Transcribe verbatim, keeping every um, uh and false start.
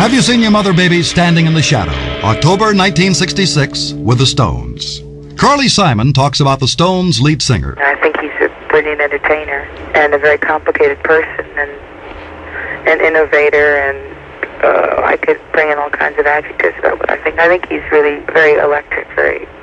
Have You Seen Your Mother, Baby, Standing in the Shadow? October nineteen sixty-six with the Stones. Carly Simon talks about the Stones' lead singer. I think he's a brilliant entertainer and a very complicated person and an innovator, and uh, I could bring in all kinds of adjectives about what I think. I think he's really very electric, very